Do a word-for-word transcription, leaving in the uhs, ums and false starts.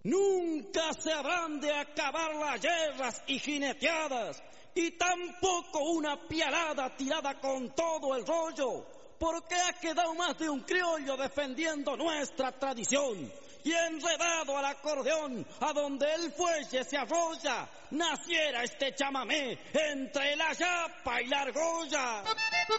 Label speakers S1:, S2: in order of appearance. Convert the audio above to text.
S1: Nunca se habrán de acabar las guerras y jineteadas, y tampoco una pialada tirada con todo el rollo, porque ha quedado más de un criollo defendiendo nuestra tradición. Y enredado al acordeón, a donde el fuelle se arrolla, naciera este chamamé entre la yapa y la argolla.